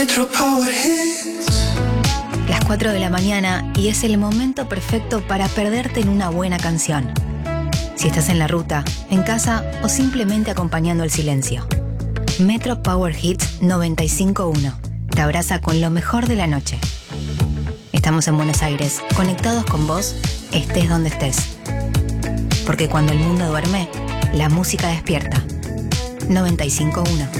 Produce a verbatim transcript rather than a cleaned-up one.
Metro Power Hits. Las cuatro de la mañana y es el momento perfecto para perderte en una buena canción. Si estás en la ruta, en casa o simplemente acompañando el silencio. Metro Power Hits noventa y cinco punto uno te abraza con lo mejor de la noche. Estamos en Buenos Aires, conectados con vos, estés donde estés. Porque cuando el mundo duerme, la música despierta. noventa y cinco punto uno